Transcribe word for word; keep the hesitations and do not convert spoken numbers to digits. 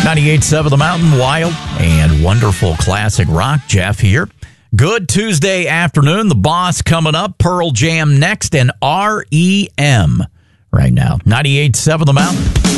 ninety-eight point seven The Mountain, wild and wonderful classic rock. Jeff here. Good Tuesday afternoon. The Boss coming up. Pearl Jam next and R E M right now. ninety-eight point seven The Mountain.